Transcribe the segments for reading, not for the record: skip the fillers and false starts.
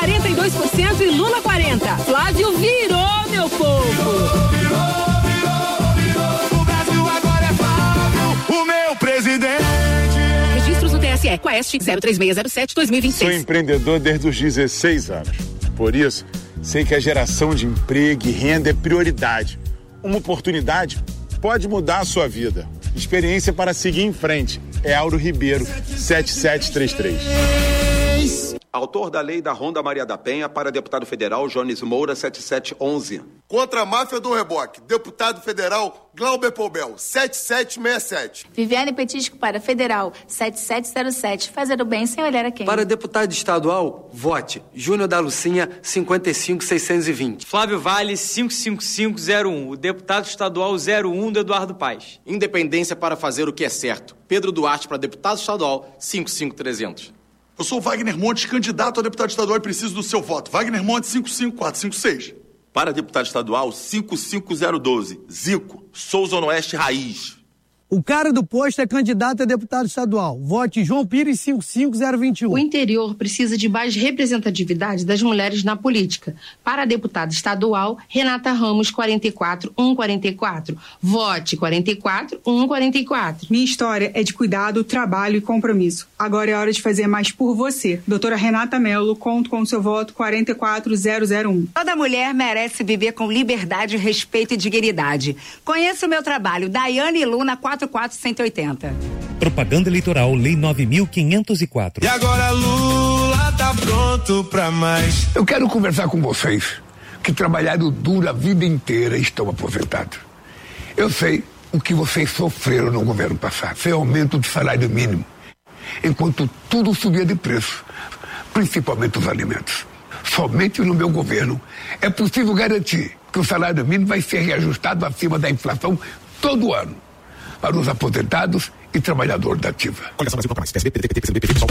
42% e Lula 40%. Flávio virou, meu povo. O Brasil agora é Flávio, o meu presidente. Registros no TSE, Quaest 03607-2026. Sou empreendedor desde os 16 anos. Por isso, sei que a geração de emprego e renda é prioridade. Uma oportunidade pode mudar a sua vida. Experiência para seguir em frente. É Auro Ribeiro, 7733. Autor da lei da Ronda Maria da Penha para deputado federal Jones Moura, 7711. Contra a máfia do reboque, deputado federal Glauber Poubel, 7767. Viviane Petisco para federal, 7707. Fazer o bem sem olhar a quem. Para deputado estadual, vote Júnior da Lucinha, 55620. Flávio Vale, 55501. O deputado estadual 01 do Eduardo Paes. Independência para fazer o que é certo. Pedro Duarte para deputado estadual, 55300. Eu sou Wagner Montes, candidato a deputado estadual e preciso do seu voto. Wagner Montes, 55456. Para deputado estadual, 55012. Zico, Souza Oeste Raiz. O cara do posto é candidato a deputado estadual. Vote João Pires, 55021. O interior precisa de mais representatividade das mulheres na política. Para deputado estadual, Renata Ramos, 44144. Vote 44144. Minha história é de cuidado, trabalho e compromisso. Agora é hora de fazer mais por você. Doutora Renata Mello, conto com o seu voto 44001. Toda mulher merece viver com liberdade, respeito e dignidade. Conheça o meu trabalho, Daiane Luna, 44180. Propaganda Eleitoral, Lei 9.504. E agora Lula tá pronto pra mais. Eu quero conversar com vocês que trabalharam duro a vida inteira e estão aposentados. Eu sei o que vocês sofreram no governo passado. Foi aumento do salário mínimo, enquanto tudo subia de preço, principalmente os alimentos. Somente no meu governo é possível garantir que o salário mínimo vai ser reajustado acima da inflação todo ano, para os aposentados e trabalhadores da ativa. Coligação Brasil Toca Mais, PSB, PSDB, PSOL.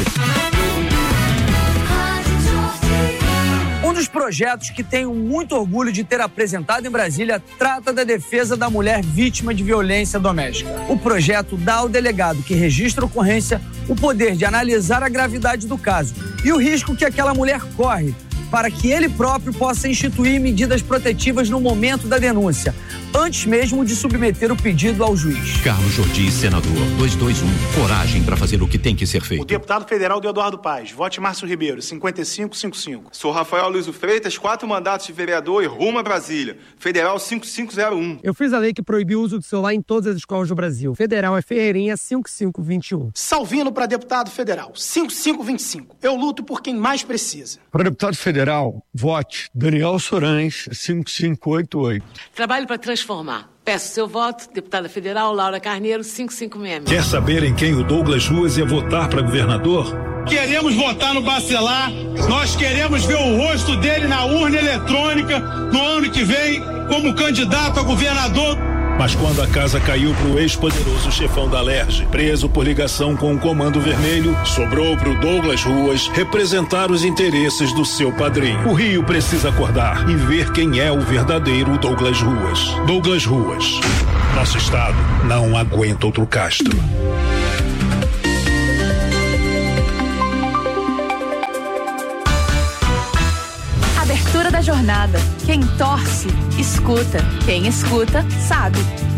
Um dos projetos que tenho muito orgulho de ter apresentado em Brasília trata da defesa da mulher vítima de violência doméstica. O projeto dá ao delegado que registra a ocorrência o poder de analisar a gravidade do caso e o risco que aquela mulher corre, para que ele próprio possa instituir medidas protetivas no momento da denúncia, antes mesmo de submeter o pedido ao juiz. Carlos Jordi, senador, 221. Coragem para fazer o que tem que ser feito. O deputado federal do Eduardo Paes, vote Márcio Ribeiro, 5555. Sou Rafael Luiz Freitas, 4 mandatos de vereador e rumo a Brasília. Federal 5501. Eu fiz a lei que proibiu o uso do celular em todas as escolas do Brasil. Federal é Ferreirinha, 5521. Salvino para deputado federal, 5525. Eu luto por quem mais precisa. Para deputado federal, vote Daniel Sorães, 5588. Trabalho para transformar. Peço seu voto, deputada federal Laura Carneiro, 5566. Quer saber em quem o Douglas Ruas ia votar para governador? Queremos votar no Bacelar, nós queremos ver o rosto dele na urna eletrônica no ano que vem como candidato a governador. Mas quando a casa caiu pro ex-poderoso chefão da Alerj, preso por ligação com o Comando Vermelho, sobrou pro Douglas Ruas representar os interesses do seu padrinho. O Rio precisa acordar e ver quem é o verdadeiro Douglas Ruas. Douglas Ruas. Nosso estado não aguenta outro Castro. Abertura da jornada. Quem torce, escuta. Quem escuta, sabe.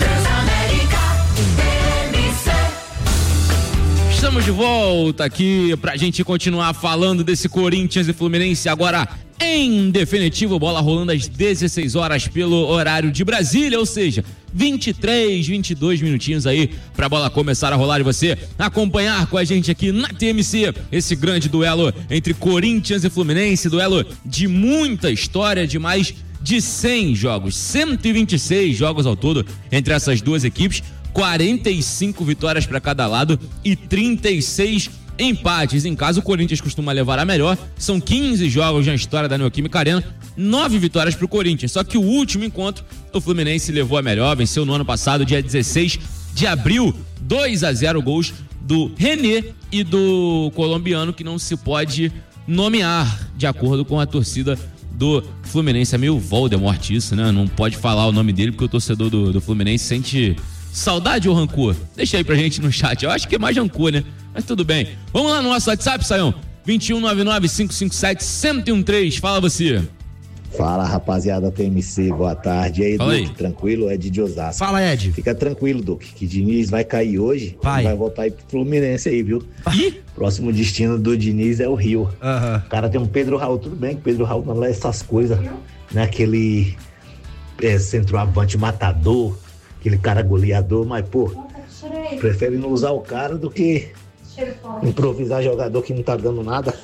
Estamos de volta aqui pra gente continuar falando desse Corinthians e Fluminense agora em definitivo, bola rolando às 16 horas pelo horário de Brasília, ou seja, 22 minutinhos aí pra bola começar a rolar e você acompanhar com a gente aqui na TMC esse grande duelo entre Corinthians e Fluminense, duelo de muita história, de mais de 100 jogos, 126 jogos ao todo entre essas duas equipes, 45 vitórias para cada lado e 36 empates. Em casa, o Corinthians costuma levar a melhor. São 15 jogos na história da Neoquímica Arena, 9 vitórias pro Corinthians. Só que o último encontro, o Fluminense levou a melhor, venceu no ano passado, dia 16 de abril, 2-0, gols do René e do colombiano, que não se pode nomear, de acordo com a torcida do Fluminense. É meio Voldemort isso, né? Não pode falar o nome dele, porque o torcedor do Fluminense sente saudade ou rancor? Deixa aí pra gente no chat. Eu acho que é mais rancor, né? Mas tudo bem. Vamos lá no nosso WhatsApp, Saião. 2199-557-1013. Fala você. Fala, rapaziada TMC, boa tarde. E aí, Fala Duque, aí. tranquilo? Ed de Osasco. Fala, Ed. Fica tranquilo, Duque, que Diniz vai cair hoje. Vai voltar aí pro Fluminense aí, viu? Próximo destino do Diniz é o Rio. O cara tem um Pedro Raul, tudo bem que o Pedro Raul não é essas coisas, né? Aquele centroavante matador, aquele cara goleador, mas, pô, prefere não usar o cara do que improvisar jogador que não tá dando nada.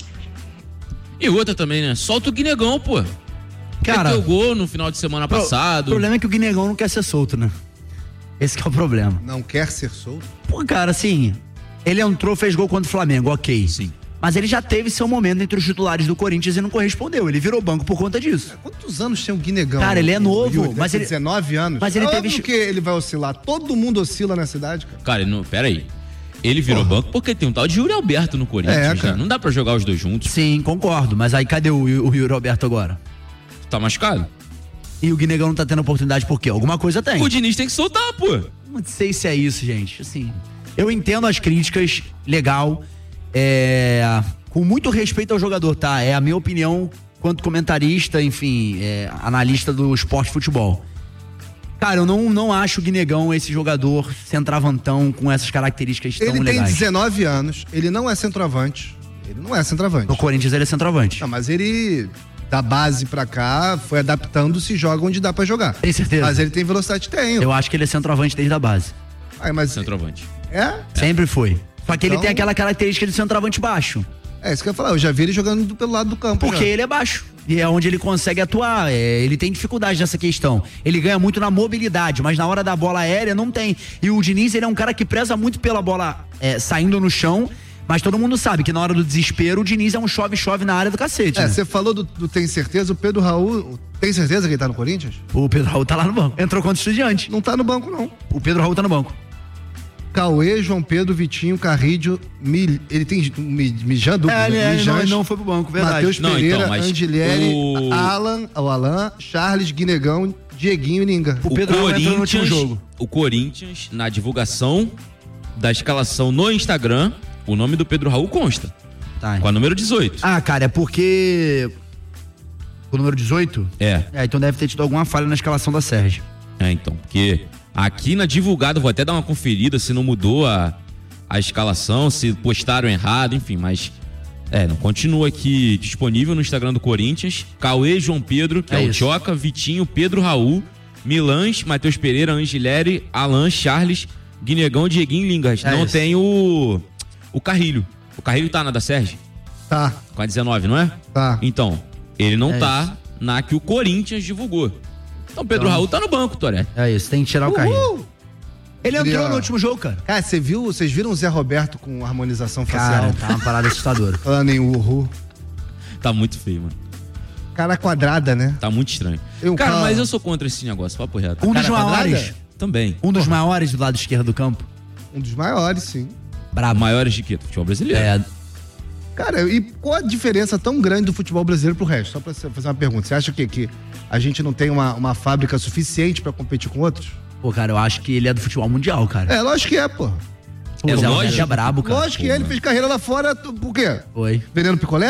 E outra também, né? Solta o Guinegão, pô. Cara, meteu gol no final de semana passado. O problema é que o Guinegão não quer ser solto, né? Esse que é o problema. Não quer ser solto? Pô, cara, assim, ele entrou, fez gol contra o Flamengo, ok. Sim. Mas ele já teve seu momento entre os titulares do Corinthians e não correspondeu. Ele virou banco por conta disso. Quantos anos tem o Guinegão? Cara, ele é novo, Yuri, mas ele... 19 anos. Mas ele teve... que ele vai oscilar. Todo mundo oscila nessa idade, cara. Cara, pera aí. Ele virou banco porque tem um tal de Yuri Alberto no Corinthians, cara. né? Não dá pra jogar os dois juntos. Sim, concordo. Mas aí cadê o Yuri Alberto agora? Tá machucado? E o Guinegão não tá tendo oportunidade por quê? Alguma coisa tem. O Diniz tem que soltar, pô. Não sei se é isso, gente. Assim, eu entendo as críticas, legal. Com muito respeito ao jogador, tá? É a minha opinião quanto comentarista, enfim, analista do esporte futebol. Cara, eu não acho o Guinegão esse jogador centroavantão com essas características tão legais. Ele tem 19 anos, ele não é centroavante. Ele não é centroavante. No Corinthians ele é centroavante. Não, mas ele, da base pra cá, foi adaptando-se e joga onde dá pra jogar. Tem certeza? Mas ele tem velocidade, tem. Eu acho que ele é centroavante desde a base. Mas... Centroavante. Sempre foi. Só que ele tem aquela característica de centroavante baixo. É isso que eu ia falar, eu já vi ele jogando pelo lado do campo. Porque ele é baixo. E é onde ele consegue atuar. Ele tem dificuldade nessa questão. Ele ganha muito na mobilidade, mas na hora da bola aérea não tem. E o Diniz, ele é um cara que preza muito pela bola saindo no chão, mas todo mundo sabe que na hora do desespero o Diniz é um chove-chove na área do cacete. Você falou do tem certeza, o Pedro Raul, tem certeza que ele tá no Corinthians? O Pedro Raul tá lá no banco. Entrou contra o Estudiante. Não tá no banco, não. O Pedro Raul tá no banco. Cauê, João Pedro, Vitinho, Carrídio, ele tem Mijan duplo, ele não foi pro banco, verdade. Matheus Pereira, então, Angelieri, Alan, Charles, Guinegão, Dieguinho e Ninga. O Pedro Raul entrou no último jogo. O Corinthians, na divulgação da escalação no Instagram, o nome do Pedro Raul consta. Tá. Com a número 18. Ah, cara, é porque... O número 18? Então deve ter tido alguma falha na escalação da Sérgio. Então, porque... Aqui na divulgada, vou até dar uma conferida se não mudou a escalação, se postaram errado, enfim, mas não continua aqui disponível no Instagram do Corinthians. Cauê, João Pedro, que é o Choca, Vitinho, Pedro Raul, Milães, Matheus Pereira, Angelieri, Alan, Charles, Guinegão, Dieguinho e Lingas. Não tem o Carrilho. O Carrilho tá na da Sérgio? Tá. Com a 19, não é? Tá. Então, ele não tá na que o Corinthians divulgou. Então, Pedro Raul tá no banco, Toré. É isso, tem que tirar o Carrinho. Ele entrou no último jogo, cara. Cara, vocês viram o Zé Roberto com harmonização facial? Cara, tá uma parada assustadora. Falando em uhul. Tá muito feio, mano. Cara quadrada, né? Tá muito estranho. Mas eu sou contra esse negócio, papo reto. Um dos maiores. Também. Um dos maiores do lado esquerdo do campo. Um dos maiores, sim. Brabo. Maiores de quê? Do futebol brasileiro. Cara, e qual a diferença tão grande do futebol brasileiro pro resto? Só pra fazer uma pergunta. Você acha que a gente não tem uma fábrica suficiente pra competir com outros? Pô, cara, eu acho que ele é do futebol mundial, cara. Lógico que é, pô. Lógico. É brabo, cara. Lógico que ele fez carreira lá fora, por quê? Foi. Vendendo picolé?